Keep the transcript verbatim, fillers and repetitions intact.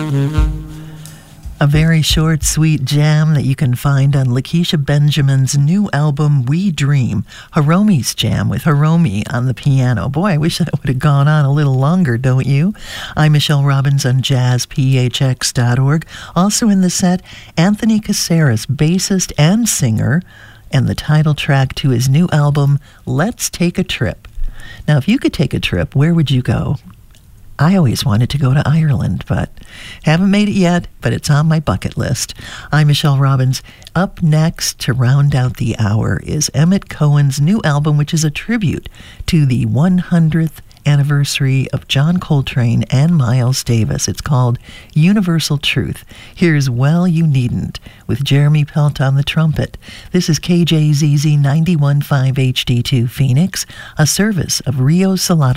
A very short, sweet jam that you can find on Lakeisha Benjamin's new album, We Dream. Hiromi's jam with Hiromi on the piano. Boy, I wish that would have gone on a little longer, don't you? I'm Michelle Robbins on jazz p h x dot org. Also in the set, Anthony Caceres, bassist and singer, and the title track to his new album, Let's Take a Trip. Now, if you could take a trip, where would you go? I always wanted to go to Ireland, but haven't made it yet, but it's on my bucket list. I'm Michelle Robbins. Up next to round out the hour is Emmett Cohen's new album, which is a tribute to the one hundredth anniversary of John Coltrane and Miles Davis. It's called Universal Truth. Here's Well You Needn't with Jeremy Pelt on the trumpet. This is K J Z Z ninety-one point five H D two Phoenix, a service of Rio Salado